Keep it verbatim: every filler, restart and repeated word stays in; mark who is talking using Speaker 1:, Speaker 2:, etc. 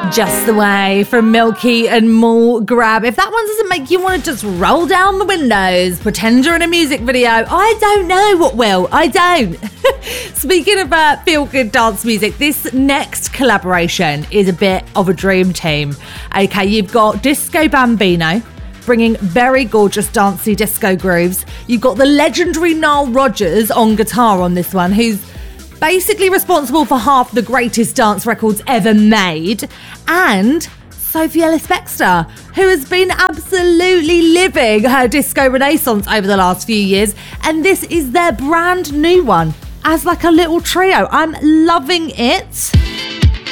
Speaker 1: Just the Way from Milky and Mall Grab. If that one doesn't make you want to just roll down the windows, pretend you're in a music video, I don't know what will. I don't. Speaking of uh, feel-good dance music, this next collaboration is a bit of a dream team. Okay, you've got Disco Bambino bringing very gorgeous dancey disco grooves. You've got the legendary Nile Rodgers on guitar on this one, who's basically responsible for half the greatest dance records ever made, and Sophie Ellis-Bextor, who has been absolutely living her disco renaissance over the last few years, and this is their brand new one as like a little trio. I'm loving it.